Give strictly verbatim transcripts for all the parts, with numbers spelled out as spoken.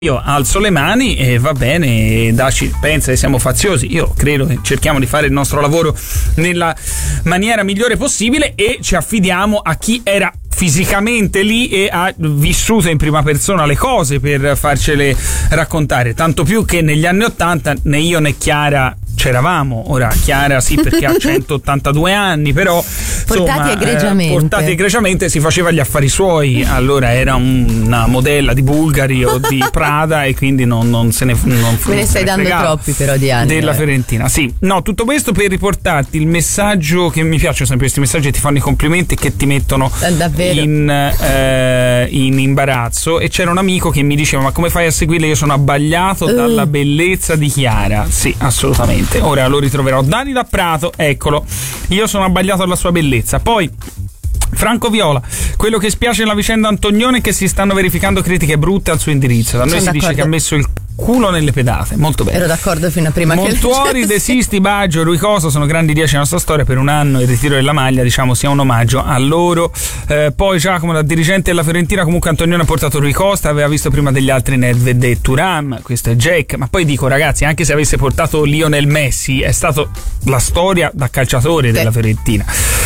Io alzo le mani e va bene, Daci pensa che siamo faziosi, io credo che cerchiamo di fare il nostro lavoro nella maniera migliore possibile e ci affidiamo a chi era fisicamente lì e ha vissuto in prima persona le cose per farcele raccontare, tanto più che negli anni ottanta né io né Chiara c'eravamo. Ora Chiara sì, perché ha centottantadue anni, però portati insomma, egregiamente. Eh, portati egregiamente si faceva gli affari suoi. Allora era una modella di Bulgari o di Prada e quindi non, non se ne non me ne stai dando troppi però di anni della eh. Fiorentina. Sì, no, tutto questo per riportarti il messaggio che mi piacciono sempre questi messaggi che ti fanno i complimenti e che ti mettono in, eh, in imbarazzo. E c'era un amico che mi diceva: ma come fai a seguirle? Io sono abbagliato uh. dalla bellezza di Chiara. Sì, assolutamente. Ora lo ritroverò. Dani da Prato, eccolo. Io sono abbagliato dalla sua bellezza. Poi Franco Viola, quello che spiace nella vicenda Antonione è che si stanno verificando critiche brutte al suo indirizzo. Da noi si dice che ha messo il culo nelle pedate. Molto bene. Ero d'accordo fino a prima Montuori, che De Sisti, Baggio, Rui Costa sono grandi dieci della nostra storia. Per un anno il ritiro della maglia, diciamo, sia un omaggio a loro. Eh, poi Giacomo, da dirigente della Fiorentina, comunque Antonione ha portato Rui Costa, aveva visto prima degli altri Nedved e Thuram, questo è Jack. Ma poi dico, ragazzi, anche se avesse portato Lionel Messi, è stato la storia da calciatore sì. della Fiorentina.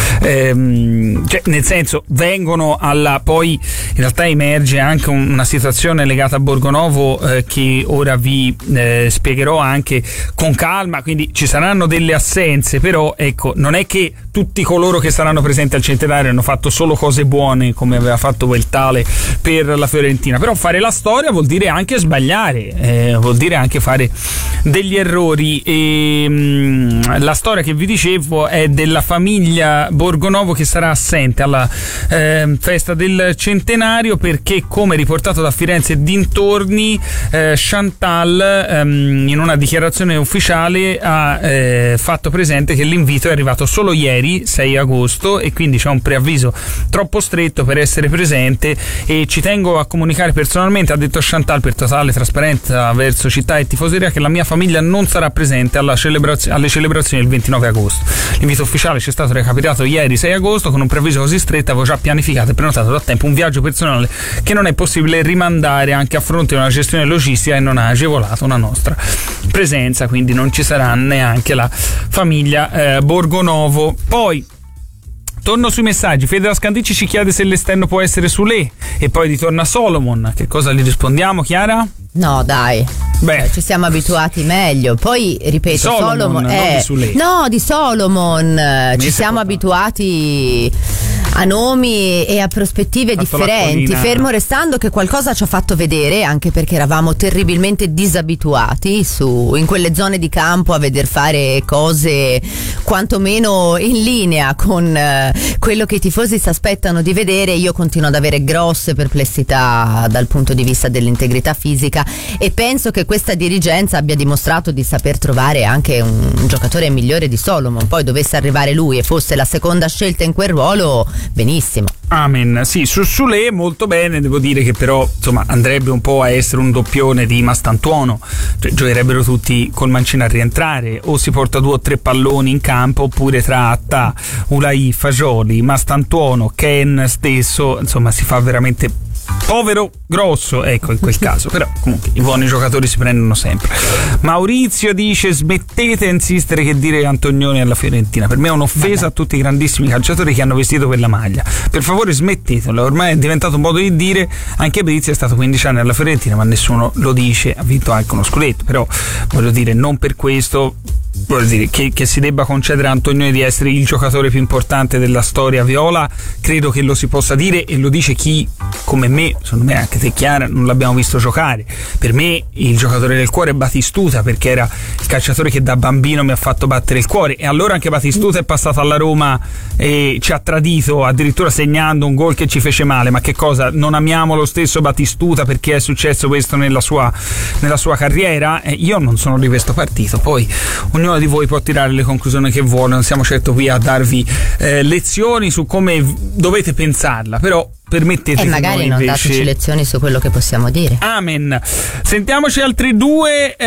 Ehm, cioè, nel senso, vengono alla poi in realtà emerge anche una situazione legata a Borgonovo eh, che ora vi eh, spiegherò anche con calma, quindi ci saranno delle assenze, però ecco, non è che tutti coloro che saranno presenti al centenario hanno fatto solo cose buone come aveva fatto quel tale per la Fiorentina. Però fare la storia vuol dire anche sbagliare, eh, vuol dire anche fare degli errori e mh, la storia che vi dicevo è della famiglia Borgonovo che sarà assente alla eh, festa del centenario perché, come riportato da Firenze e dintorni, eh, Chantal ehm, in una dichiarazione ufficiale ha eh, fatto presente che l'invito è arrivato solo ieri, sei agosto, e quindi c'è un preavviso troppo stretto per essere presente e ci tengo a comunicare personalmente, ha detto Chantal, per totale trasparenza verso città e tifoseria, che la mia famiglia non sarà presente alla celebrazio- alle celebrazioni del ventinove agosto. L'invito ufficiale ci è stato recapitato ieri sei agosto, con un preavviso così stretto avevo già pianificato e prenotato da tempo un viaggio personale che non è possibile rimandare anche a fronte di una gestione logistica e non ha agevolato una nostra presenza, quindi non ci sarà neanche la famiglia eh, Borgonovo. Poi torno sui messaggi. Federa Scandicci ci chiede se l'esterno può essere Soulé e poi ritorna Solomon. Che cosa gli rispondiamo, Chiara? No, dai. Beh, eh, ci siamo abituati meglio. Poi ripeto, Solomon, Solomon è di no, di Solomon. Ci siamo abituati a nomi e a prospettive differenti, fermo restando che qualcosa ci ha fatto vedere, anche perché eravamo terribilmente disabituati su in quelle zone di campo a veder fare cose quantomeno in linea con eh, quello che i tifosi si aspettano di vedere. Io continuo ad avere grosse perplessità dal punto di vista dell'integrità fisica e penso che questa dirigenza abbia dimostrato di saper trovare anche un, un giocatore migliore di Solomon. Poi dovesse arrivare lui e fosse la seconda scelta in quel ruolo, benissimo. Amen. Sì, su Soulé molto bene, devo dire che però insomma andrebbe un po' a essere un doppione di Mastantuono, cioè giocherebbero tutti col mancino a rientrare, o si porta due o tre palloni in campo oppure tra Atta, Ulai, Fagioli, Mastantuono, Ken stesso, insomma si fa veramente povero grosso, ecco, in quel caso. Però comunque i buoni giocatori si prendono sempre. Maurizio dice: smettete a insistere che dire Antonioni alla Fiorentina, per me è un'offesa Vabbè. a tutti i grandissimi calciatori che hanno vestito quella maglia, per favore smettetelo, ormai è diventato un modo di dire. Anche Brizzi è stato quindici anni alla Fiorentina ma nessuno lo dice, ha vinto anche uno scudetto, però voglio dire, non per questo voglio dire che, che si debba concedere a Antonioni di essere il giocatore più importante della storia viola. Credo che lo si possa dire e lo dice chi come me, secondo me anche te Chiara, non l'abbiamo visto giocare. Per me il giocatore del cuore è Batistuta, perché era il calciatore che da bambino mi ha fatto battere il cuore, e allora anche Batistuta è passato alla Roma e ci ha tradito, addirittura segnando un gol che ci fece male. Ma che cosa, non amiamo lo stesso Batistuta perché è successo questo nella sua, nella sua carriera? Eh, io non sono di questo partito, poi ognuno di voi può tirare le conclusioni che vuole, non siamo certo qui a darvi eh, lezioni su come dovete pensarla, però permettete e magari non invece... dateci lezioni su quello che possiamo dire. Amen. Sentiamoci altri due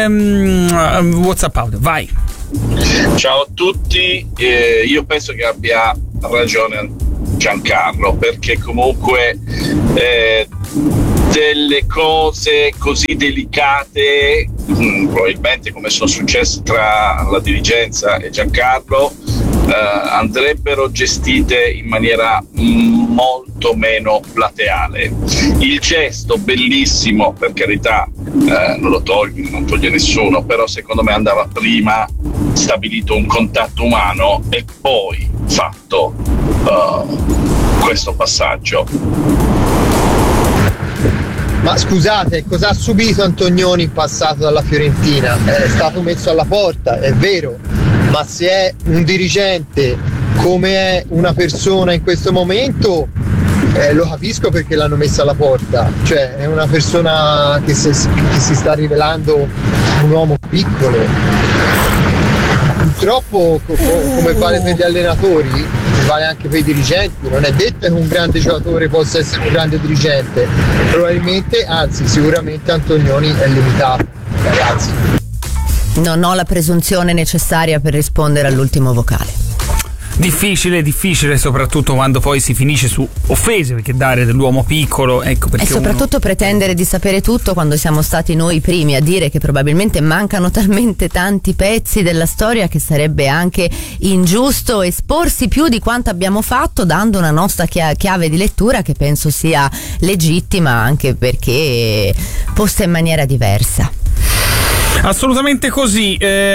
ehm, WhatsApp audio, vai. Ciao a tutti, eh, io penso che abbia ragione Giancarlo, perché comunque eh, delle cose così delicate, mh, probabilmente come sono successe tra la dirigenza e Giancarlo, eh, andrebbero gestite in maniera mh, molto meno plateale. Il gesto bellissimo, per carità, eh, non lo toglie, non toglie nessuno, però secondo me andava prima stabilito un contatto umano e poi fatto uh, questo passaggio. Ma scusate, cosa ha subito Antonioni in passato dalla Fiorentina? È stato messo alla porta, è vero, ma se è un dirigente come è una persona in questo momento, eh, lo capisco perché l'hanno messo alla porta. Cioè è una persona che si, che si sta rivelando un uomo piccolo. Purtroppo, co- come vale per gli allenatori, vale anche per i dirigenti. Non è detto che un grande giocatore possa essere un grande dirigente. Probabilmente, anzi sicuramente Antonioni è limitato, ragazzi. Non ho la presunzione necessaria per rispondere all'ultimo vocale. Difficile, difficile, soprattutto quando poi si finisce su offese, perché dare dell'uomo piccolo, ecco perché. E soprattutto uno... pretendere di sapere tutto quando siamo stati noi i primi a dire che probabilmente mancano talmente tanti pezzi della storia che sarebbe anche ingiusto esporsi più di quanto abbiamo fatto, dando una nostra chiave di lettura che penso sia legittima, anche perché posta in maniera diversa. Assolutamente così.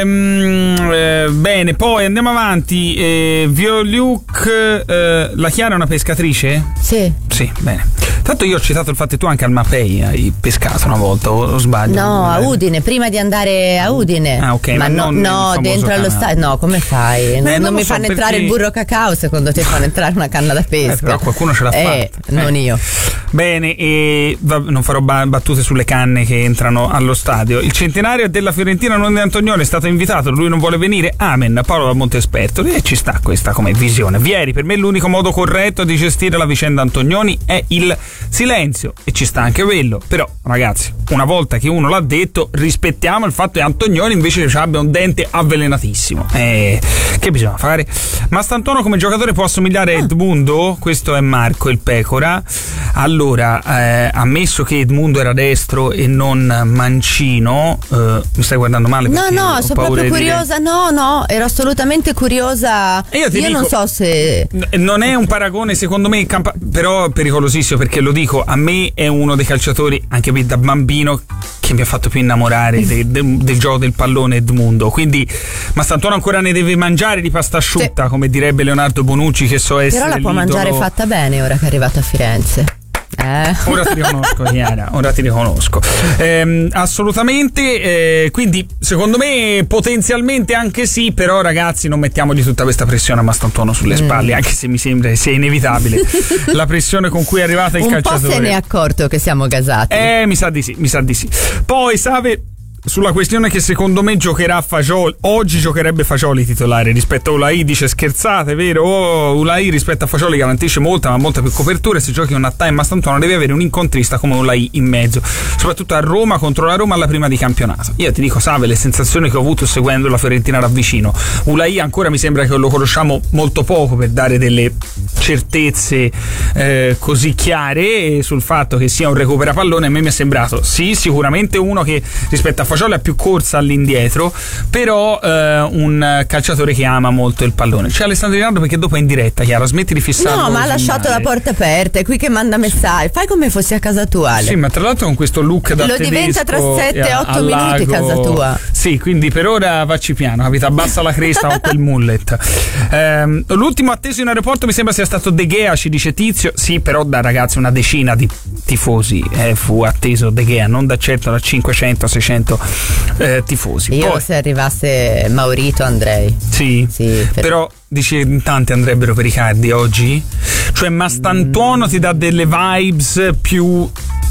Ehm, eh, bene, poi andiamo avanti. Eh, Violuc, eh, la Chiara è una pescatrice? Sì. Sì, bene. Tanto io ho citato il fatto che tu anche al Mapei hai pescato una volta, o, o sbaglio? No, a Udine, prima di andare a Udine. Ah, ok. Ma, ma no, no dentro allo stadio. No, come fai? Non, eh, non, non mi so fanno perché... entrare il burro cacao, secondo te fanno entrare una canna da pesca? Eh, però qualcuno ce l'ha eh, fatta. Non eh. io. Bene, e va, non farò ba- battute sulle canne che entrano allo stadio. Il centenario della Fiorentina, non di Antonioni, è stato invitato, lui non vuole venire. Amen. Paolo da Montesperto. E ci sta questa come visione. Vieri, per me l'unico modo corretto di gestire la vicenda Antonioni è il silenzio. E ci sta anche quello, però ragazzi, una volta che uno l'ha detto, rispettiamo il fatto che Antonioni invece abbia un dente avvelenatissimo. Eh, che bisogna fare? Mastantuono come giocatore può assomigliare a Edmundo? Questo è Marco il Pecora. Allora, eh, ammesso che Edmundo era destro e non mancino, eh, mi stai guardando male? No, no, sono proprio curiosa. Dire... No, no, ero assolutamente curiosa. E io ti io dico, non so se non è un paragone secondo me, campa... però pericolosissimo, perché lo dico, a me è uno dei calciatori, anche da bambino, che mi ha fatto più innamorare de, de, del gioco del pallone Edmundo. Quindi Mastantuono ancora ne deve mangiare di pasta asciutta, sì, come direbbe Leonardo Bonucci, che so essere però la può l'idolo. Mangiare fatta bene ora che è arrivato a Firenze. Eh. Ora ti riconosco, Chiara, ora ti riconosco. Ehm, assolutamente, eh, quindi secondo me potenzialmente anche sì, però ragazzi non mettiamogli tutta questa pressione a Mastantuono sulle spalle, mm. anche se mi sembra sia inevitabile la pressione con cui è arrivata il un calciatore. Un po' se ne è accorto che siamo gasati. Eh, mi sa di sì, mi sa di sì. Poi Save, sulla questione che secondo me giocherà Fagioli, oggi giocherebbe Fagioli titolare rispetto a Ulai, dice scherzate, vero? Oh, Ulai rispetto a Fagioli garantisce molta ma molta più copertura, e se giochi un Attà e Mastantuono devi avere un incontrista come Ulai in mezzo, soprattutto a Roma, contro la Roma alla prima di campionato. Io ti dico, Save, le sensazioni che ho avuto seguendo la Fiorentina da vicino, Ulai ancora mi sembra che lo conosciamo molto poco per dare delle certezze eh, così chiare sul fatto che sia un recuperapallone. A me mi è sembrato sì, sicuramente uno che rispetto a Fagioli ha più corsa all'indietro, però eh, un calciatore che ama molto il pallone. C'è Alessandro Rinaldo, perché dopo è in diretta, Chiara, smetti di fissarlo. No, ma ha lasciato la porta aperta, è qui che manda messaggi. Fai come fossi a casa tua, Ale. Sì, ma tra l'altro con questo look da lo tedesco diventa tra sette e otto minuti casa tua. Sì, quindi per ora facci piano, capito? Abbassa la cresta con quel mullet. Ehm, l'ultimo atteso in aeroporto mi sembra sia stato De Gea, ci dice Tizio. Sì, però da ragazzi una decina di tifosi eh, fu atteso De Gea, non da certo da cinquecento seicento eh, tifosi. Io Poi, se arrivasse Maurito andrei. Sì, sì per... però dici in tanti andrebbero per Icardi oggi? Cioè Mastantuono mm. ti dà delle vibes più...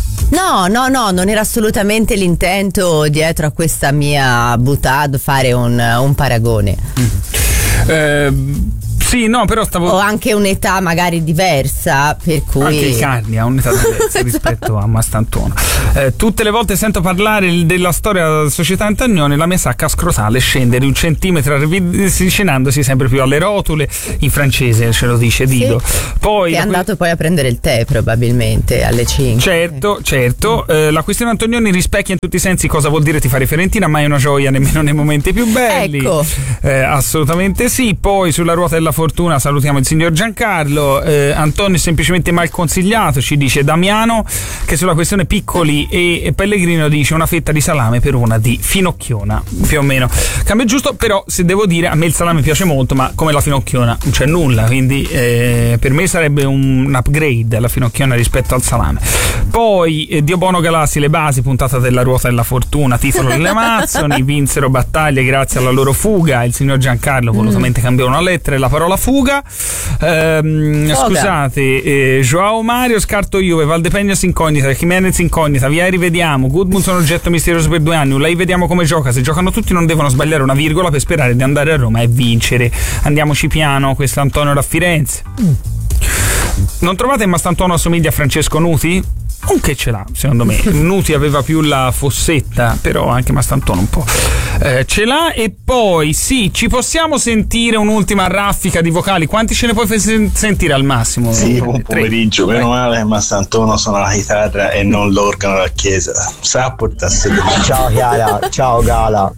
No, no, no, non era assolutamente l'intento dietro a questa mia boutade fare un, un paragone. Mm. Eh, Sì, no, però stavo... O anche un'età magari diversa, per cui... Anche il Carni ha un'età diversa rispetto a Mastantuono. Eh, tutte le volte sento parlare della storia della società Antonioni, la mia sacca scrotale scende di un centimetro avvicinandosi sempre più alle rotule, in francese ce lo dice Dido. Sì. Poi è andato poi a prendere il tè probabilmente alle cinque. Certo, certo. Eh, la questione Antonioni rispecchia in tutti i sensi cosa vuol dire tifare Fiorentina, mai una gioia nemmeno nei momenti più belli. Ecco. Eh, assolutamente sì. Poi sulla ruota della fortuna salutiamo il signor Giancarlo. eh, Antonio è semplicemente mal consigliato, ci dice Damiano, che sulla questione Piccoli e, e Pellegrino dice una fetta di salame per una di finocchiona, più o meno. Cambio giusto, però se devo dire a me il salame piace molto, ma come la finocchiona non c'è nulla, quindi eh, per me sarebbe un, un upgrade la finocchiona rispetto al salame. Poi eh, Dio Bono Galassi, le basi, puntata della ruota della fortuna, titolo delle Amazzoni, vinsero battaglie grazie alla loro fuga. Il signor Giancarlo volutamente mm. cambiò una lettera e la parola fuga. Ehm, scusate, eh, Joao Mario, scarto Juve, Valdepeñas incognita, Jimenez incognita, Vieri rivediamo, Gudmundsson oggetto misterioso per due anni, Ulai vediamo come gioca, se giocano tutti non devono sbagliare una virgola per sperare di andare a Roma e vincere. Andiamoci piano, questo è Antonio da Firenze. Mm. Non trovate che Mastantuono assomiglia a Francesco Nuti? Non che ce l'ha, secondo me. Nuti aveva più la fossetta, però anche Mastantuono un po' eh, ce l'ha. E poi sì, ci possiamo sentire un'ultima raffica di vocali. Quanti ce ne puoi f- sentire al massimo? Sì, buon pomeriggio. Meno male che Mastantuono suona la chitarra e non l'organo della chiesa. Sa portarsi. Ciao Chiara, ciao Gala.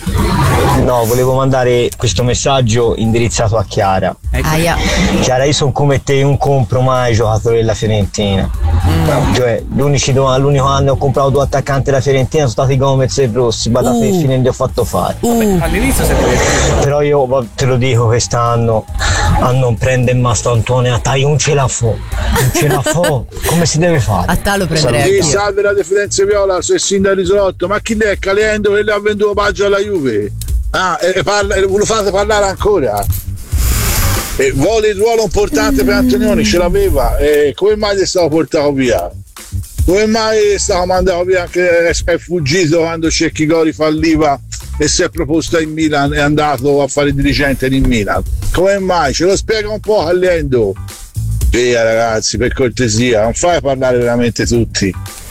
No, volevo mandare questo messaggio indirizzato a Chiara. Aia. Chiara, io sono come te, un compro mai giocatore della Fiorentina. Mm. Cioè, l'unici, l'unico anno ho comprato due attaccanti della Fiorentina sono stati Gomez e Rossi, badate uh. fine li ho fatto fare. Uh. All'inizio siete... Però io te lo dico, quest'anno a non prendere Mastantuono a Tai non ce la fa. Non ce la fa. Come si deve fare? A te lo prenderei. Sì, salve la Firenze Viola, se sindaco risolto, ma chi è Calendo che le ha venduto paggio alla Juve? Ah, e parla, lo fate parlare ancora? E vuole il ruolo importante per Antonioni, ce l'aveva, e come mai è stato portato via? Come mai è stato mandato via anche è fuggito quando Cecchi Gori falliva e si è proposto in Milan e è andato a fare dirigente in Milan? Come mai? Ce lo spiega un po' Allendo. Via ragazzi, per cortesia, non fai parlare veramente tutti.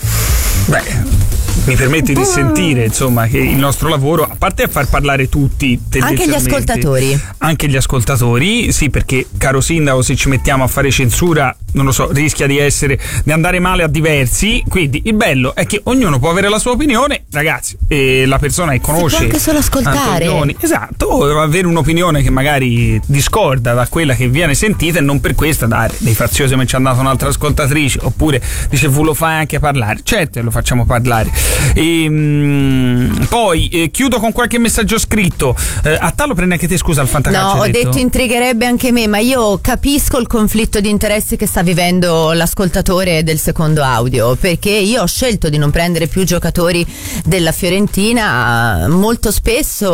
Beh, mi permette di sentire insomma che il nostro lavoro, a parte a far parlare tutti, anche gli ascoltatori, anche gli ascoltatori, sì, perché caro sindaco, se ci mettiamo a fare censura, non lo so, rischia di essere di andare male a diversi. Quindi il bello è che ognuno può avere la sua opinione, ragazzi, e la persona che conosce si può anche solo ascoltare. Antonioni, esatto, o avere un'opinione che magari discorda da quella che viene sentita e non per questa dare dei faziosi come ci ha dato un'altra ascoltatrice, oppure dice vu lo fai anche parlare. Certo, lo facciamo parlare. E, mh, poi eh, chiudo con qualche messaggio scritto. eh, a te lo prende anche te, scusa, il fantacalcio? No, ho detto? detto intrigherebbe anche me, ma io capisco il conflitto di interessi che sta vivendo l'ascoltatore del secondo audio, perché io ho scelto di non prendere più giocatori della Fiorentina. Molto spesso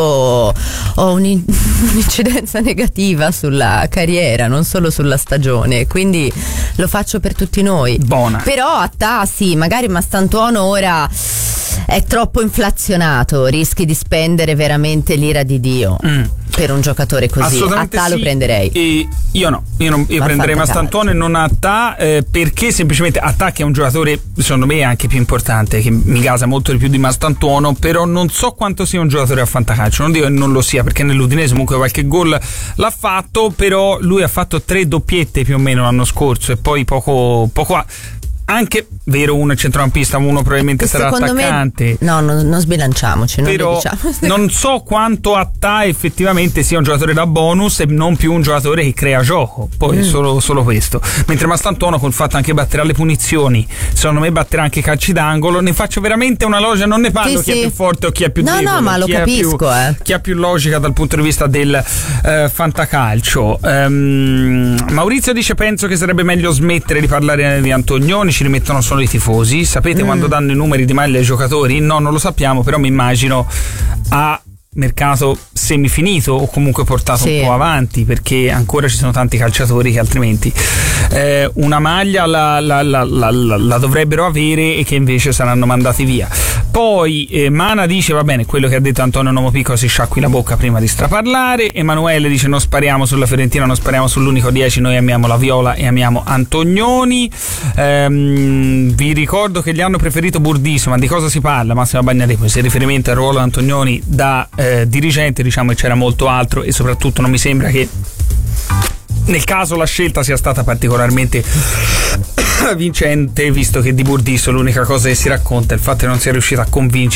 ho un, un'incidenza negativa sulla carriera, non solo sulla stagione, quindi lo faccio per tutti noi. Buona. Però a te sì, magari Mastantuono ora è troppo inflazionato, rischi di spendere veramente l'ira di Dio mm. per un giocatore così. A te sì. Lo prenderei. E io no, io, non, io prenderei Mastantuono e non a te, eh, perché semplicemente a te, che è un giocatore secondo me anche più importante, che mi gasa molto di più di Mastantuono, però non so quanto sia un giocatore a fantacalcio. Non dico che non lo sia, perché nell'Udinese comunque qualche gol l'ha fatto, però lui ha fatto tre doppiette più o meno l'anno scorso e poi poco poco a... Anche vero, uno è centrocampista, uno probabilmente sarà attaccante. Me, no, no, non sbilanciamoci. Non però diciamo. Non so quanto Attà effettivamente sia un giocatore da bonus e non più un giocatore che crea gioco. Poi mm. solo, solo questo. Mentre Mastantuono, col fatto anche battere alle punizioni, secondo me batterà anche calci d'angolo. Ne faccio veramente una logica, non ne parlo sì, chi sì. è più forte o chi è più no, debole. No, no, ma lo chi capisco. Più, eh. Chi ha più logica dal punto di vista del eh, fantacalcio. Um, Maurizio dice: penso che sarebbe meglio smettere di parlare di Antonioni, ci rimettono solo i tifosi. Sapete mm. quando danno i numeri di maglia ai giocatori? No, non lo sappiamo, però mi immagino a mercato semifinito o comunque portato sì. un po' avanti, perché ancora ci sono tanti calciatori che altrimenti eh, una maglia la, la, la, la, la, la dovrebbero avere e che invece saranno mandati via. Poi eh, Mana dice va bene, quello che ha detto Antonio Nomopico, si sciacqui la bocca prima di straparlare. Emanuele dice non spariamo sulla Fiorentina, non spariamo sull'unico dieci, noi amiamo la Viola e amiamo Antonioni. ehm, vi ricordo che gli hanno preferito Burdisso, ma di cosa si parla? Massimo Bagnarepo, se riferimento al ruolo di Antonioni da eh, dirigente, diciamo che c'era molto altro, e soprattutto non mi sembra che nel caso la scelta sia stata particolarmente vincente, visto che di Burdisso l'unica cosa che si racconta è il fatto che non sia riuscito a convincere